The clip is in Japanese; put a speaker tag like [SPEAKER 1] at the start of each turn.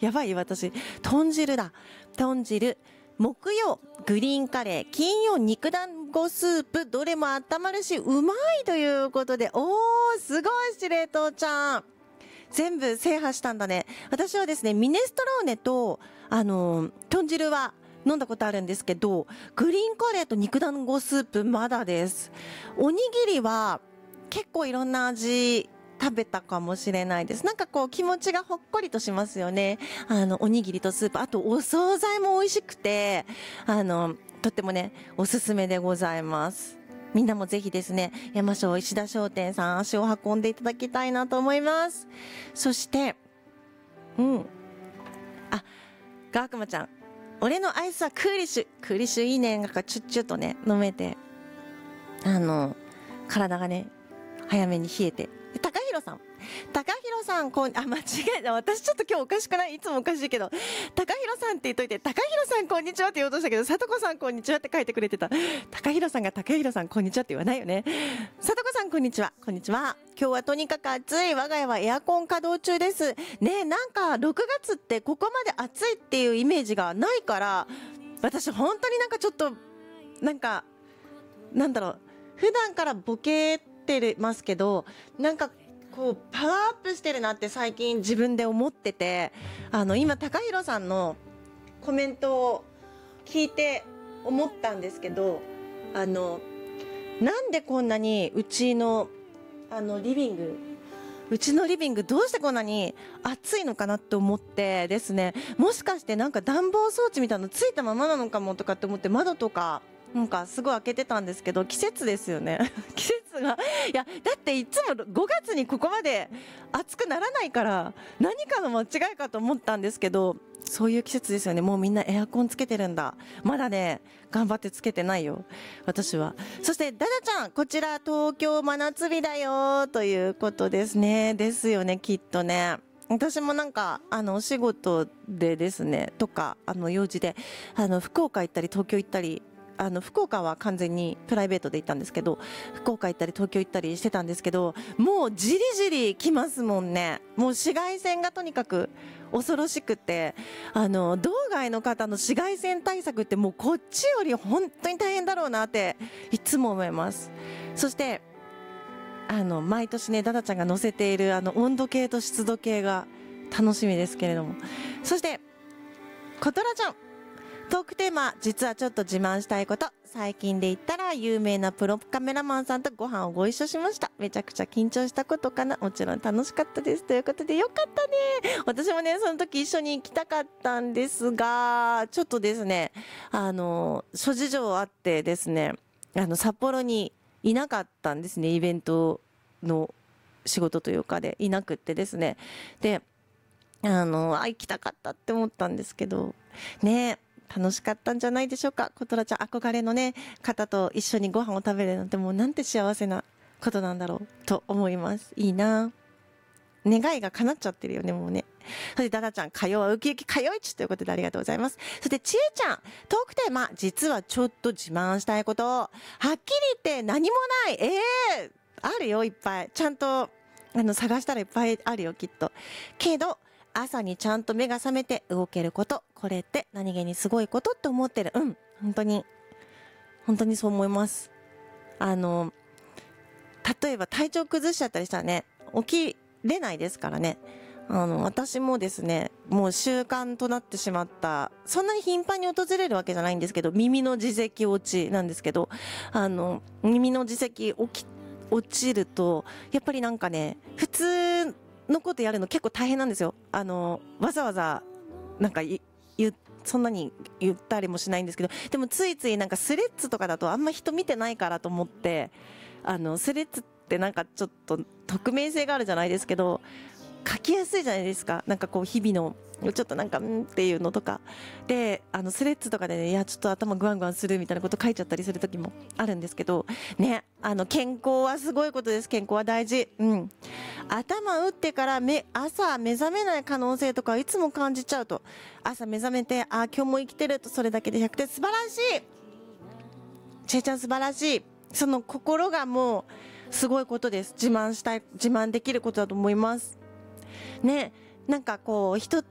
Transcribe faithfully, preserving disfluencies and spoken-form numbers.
[SPEAKER 1] やばい私。豚汁だ。豚汁。木曜、グリーンカレー。金曜、肉団子スープ。どれも温まるし、うまいということで。おー、すごい司令塔ちゃん。全部制覇したんだね。私はですね、ミネストローネと、あのー、豚汁は飲んだことあるんですけど、グリーンカレーと肉団子スープまだです。おにぎりは結構いろんな味食べたかもしれないです。なんかこう気持ちがほっこりとしますよね。あの、おにぎりとスープ。あとお惣菜も美味しくて、あの、とってもね、おすすめでございます。みんなもぜひですね、山椒石田商店さん足を運んでいただきたいなと思います。そして、うん。あ、ガークマちゃん。俺のアイスはクーリッシュ。クーリッシュいいね。なんかチュッチュッとね、飲めて。あの、体がね、早めに冷えて。高弘さん。高弘さん、こん、あ、間違えた。私ちょっと今日おかしくない？いつもおかしいけど。高弘さんって言っといて、高弘さんこんにちはって言おうとしたけど、さとこさんこんにちはって書いてくれてた。高弘さんが高弘さんこんにちはって言わないよね。さとこさんこんにちは。こんにちは。今日はとにかく暑い。我が家はエアコン稼働中です。ねえ、なんかろくがつってここまで暑いっていうイメージがないから、私本当になんかちょっと、なんか、なんだろう。普段からボケてますけど、なんかこうパワーアップしてるなって最近自分で思ってて、あの今高弘さんのコメントを聞いて思ったんですけど、あのなんでこんなにうちのあのリビングうちのリビングどうしてこんなに暑いのかなって思ってですね、もしかしてなんか暖房装置みたいなのついたままなのかもとかって思って窓とかなんかすごい開けてたんですけど、季節ですよね。季節が。いや、だっていつもごがつにここまで暑くならないから、何かの間違いかと思ったんですけど、そういう季節ですよね。もうみんなエアコンつけてるんだ。まだね、頑張ってつけてないよ。私は。そして、ダダちゃん、こちら東京真夏日だよということですね。ですよね、きっとね。私もなんか、あの、お仕事でですね、とか、あの、用事で、あの、福岡行ったり、東京行ったり、あの、福岡は完全にプライベートで行ったんですけど、福岡行ったり東京行ったりしてたんですけど、もうじりじり来ますもんね。もう紫外線がとにかく恐ろしくて、あの、道外の方の紫外線対策ってもうこっちより本当に大変だろうなっていつも思います。そして、あの、毎年ね、ダダちゃんが載せているあの温度計と湿度計が楽しみですけれども。そして、コトラちゃん。トークテーマ、実はちょっと自慢したいこと。最近で言ったら、有名なプロカメラマンさんとご飯をご一緒しました。めちゃくちゃ緊張したことかな。もちろん楽しかったです。ということで、よかったね。私もね、その時一緒に行きたかったんですが、ちょっとですね、あの、諸事情あってですね、あの、札幌にいなかったんですね。イベントの仕事というかでいなくってですね。で、あの、あ、行きたかったって思ったんですけど、ね、楽しかったんじゃないでしょうか。コトラちゃん憧れのね、方と一緒にご飯を食べれるなんてもうなんて幸せなことなんだろうと思います。いいな。願いが叶っちゃってるよね、もうね。そしてダダちゃん、火曜はウキウキ火曜市ということでありがとうございます。そしてちえちゃん、トークテーマ、実はちょっと自慢したいこと。はっきり言って何もない。ええー、あるよ、いっぱい。ちゃんと、あの、探したらいっぱいあるよ、きっと。けど、朝にちゃんと目が覚めて動けること。これって何気にすごいことって思ってる。うん。本当に、本当にそう思います。あの、例えば体調崩しちゃったりしたらね、起きれないですからね。あの、私もですね、もう習慣となってしまった、そんなに頻繁に訪れるわけじゃないんですけど、耳の耳石落ちなんですけど、あの、耳の耳石起き、落ちると、やっぱりなんかね、普通、のことやるの結構大変なんですよ。あの、わざわざ、なんか言、そんなに言ったりもしないんですけど、でもついついなんかスレッズとかだとあんま人見てないからと思って、あの、スレッズってなんかちょっと匿名性があるじゃないですけど、書きやすいじゃないですか。なんかこう日々の、ちょっとなんか、んっていうのとか。で、あの、スレッズとかでね、いや、ちょっと頭グワングワンするみたいなこと書いちゃったりする時もあるんですけど、ね、あの、健康はすごいことです。健康は大事。うん。頭打ってから目、朝目覚めない可能性とかいつも感じちゃうと。朝目覚めて、あ、今日も生きてるとそれだけでひゃくてん素晴らしい。ちえちゃん素晴らしい。その心がもう、すごいことです。自慢したい、自慢できることだと思います。ね、なんかこう、人